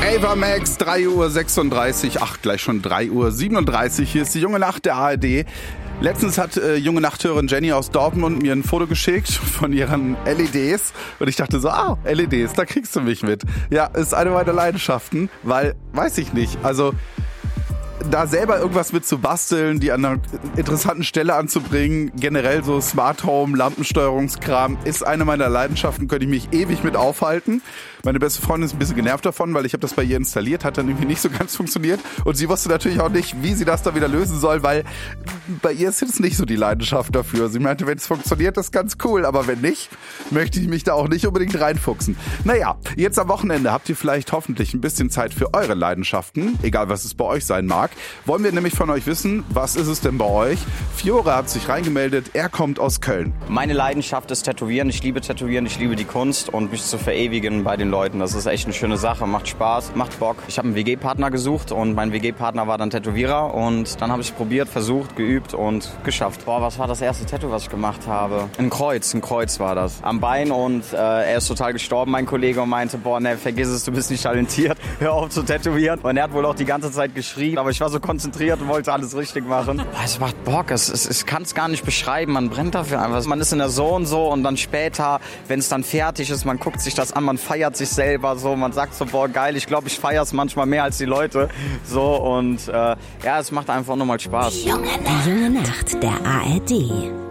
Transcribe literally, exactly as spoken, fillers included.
Ava Max, drei Uhr sechsunddreißig, ach, gleich schon drei Uhr siebenunddreißig. Hier ist die junge Nacht der A R D. Letztens hat äh, junge Nachthörerin Jenny aus Dortmund mir ein Foto geschickt von ihren L E Ds und ich dachte so, ah, L E Ds, da kriegst du mich mit. Ja, ist eine meiner Leidenschaften, weil, weiß ich nicht, also da selber irgendwas mit zu basteln, die an einer interessanten Stelle anzubringen, generell so Smart Home, Lampensteuerungskram, ist eine meiner Leidenschaften, könnte ich mich ewig mit aufhalten. Meine beste Freundin ist ein bisschen genervt davon, weil ich habe das bei ihr installiert, hat dann irgendwie nicht so ganz funktioniert und sie wusste natürlich auch nicht, wie sie das da wieder lösen soll, weil bei ihr ist jetzt nicht so die Leidenschaft dafür. Sie meinte, wenn es funktioniert, ist ganz cool, aber wenn nicht, möchte ich mich da auch nicht unbedingt reinfuchsen. Naja, jetzt am Wochenende habt ihr vielleicht hoffentlich ein bisschen Zeit für eure Leidenschaften, egal was es bei euch sein mag. Wollen wir nämlich von euch wissen, was ist es denn bei euch? Fiore hat sich reingemeldet, er kommt aus Köln. Meine Leidenschaft ist Tätowieren, ich liebe Tätowieren, ich liebe die Kunst und mich zu verewigen bei den Leuten, das ist echt eine schöne Sache, macht Spaß, macht Bock. Ich habe einen W G-Partner gesucht und mein W G-Partner war dann Tätowierer und dann habe ich probiert, versucht, geübt und geschafft. Boah, was war das erste Tattoo, was ich gemacht habe? Ein Kreuz, ein Kreuz war das. Am Bein und äh, er ist total gestorben, mein Kollege, und meinte, boah, ne, vergiss es, du bist nicht talentiert, hör auf zu tätowieren. Und er hat wohl auch die ganze Zeit geschrien, aber ich war so konzentriert und wollte alles richtig machen. Boah, es macht Bock, es, es, ich kann es gar nicht beschreiben, man brennt dafür einfach. Man ist in der Zone so und dann später, wenn es dann fertig ist, man guckt sich das an, man feiert sich selber so, man sagt so, boah, geil, ich glaube, ich feiere es manchmal mehr als die Leute. So und äh, ja, es macht einfach nur mal Spaß. Die junge Nacht der A R D.